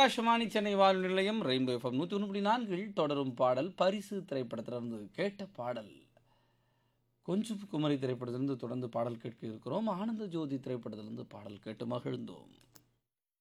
ஆகாஷவாணி சென்னை வானொலி நிலையம் rainbow FM 101.4 தொடரும் பாடல் பரிசு திரைப்படத்திலிருந்து கேட்ட பாடல். கொஞ்சம் குமரி திரைப்படத்திலிருந்து தொடர்ந்து பாடல் கேட்க இருக்கிறோம். ஆனந்த ஜோதி திரைப்படத்திலிருந்து பாடல் கேட்டு மகிழ்ந்தோம்.